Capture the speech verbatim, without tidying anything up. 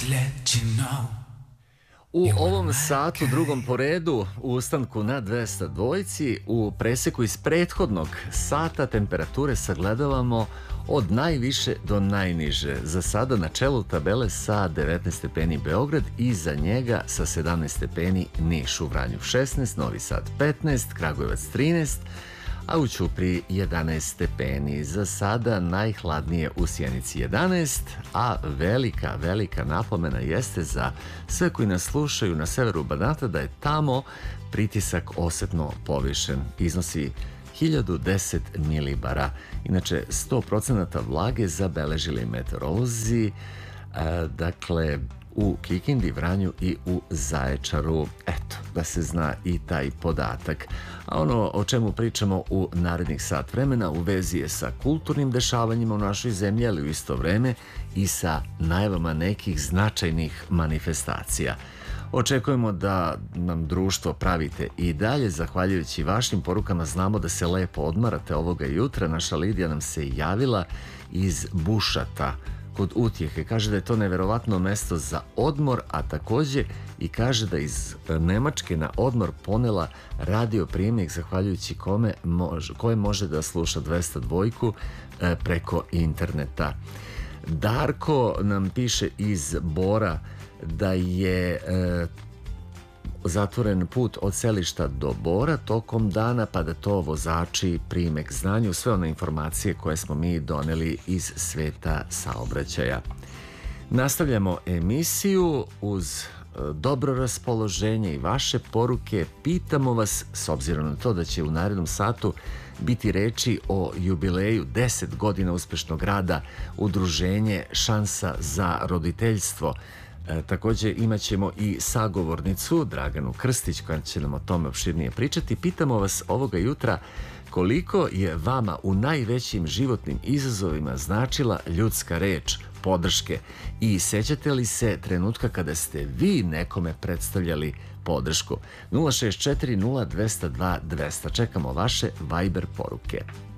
U ovom satu, drugom po redu, u ustanku na dvesta dvojci, u preseku iz prethodnog sata temperature sagledavamo od najviše do najniže. Za sada na čelu tabele sa devetnaest stepeni Beograd i za njega sa sedamnaest stepeni Niš, u Vranju šesnaest, Novi Sad petnaest, Kragujevac trinaest, a u Ćupriji jedanaest stepeni. Za sada najhladnije u Sjenici jedanaest, a velika, velika napomena jeste za sve koji nas slušaju na severu Banata da je tamo pritisak osetno povišen. Iznosi hiljadu deset milibara. Inače, sto procenata vlage zabeležili meteorolozi, dakle, u Kikindi, Vranju i u Zaječaru. Eto, da se zna i taj podatak. A ono o čemu pričamo u narednih sat vremena u vezi je sa kulturnim dešavanjima u našoj zemlji, ali u isto vreme i sa najavama nekih značajnih manifestacija. Očekujemo da nam društvo pravite i dalje. Zahvaljujući vašim porukama znamo da se lepo odmarate ovoga jutra. Naša Lidija nam se javila iz Bušata kod Utjehe. Kaže da je to neverovatno mesto za odmor, a takođe i kaže da iz Nemačke na odmor ponela radio prijemnik zahvaljujući kome može, koje može da sluša dvesta dvojku preko interneta. Darko nam piše iz Bora da je e, zatvoren put od selišta do Bora tokom dana, pa da to vozači prime k znanju, sve one informacije koje smo mi doneli iz sveta saobraćaja. Nastavljamo emisiju uz dobro raspoloženje i vaše poruke. Pitamo vas, s obzirom na to da će u narednom satu biti reči o jubileju deset godina uspešnog rada Udruženje Šansa za roditeljstvo. E, također imat ćemo i sagovornicu Draganu Krstić koja će nam o tome opširnije pričati. Pitamo vas ovoga jutra koliko je vama u najvećim životnim izazovima značila ljudska reč podrške i sećate li se trenutka kada ste vi nekome predstavljali podršku. nula šest četiri nula dvesta dva dvesta. Čekamo vaše Viber poruke.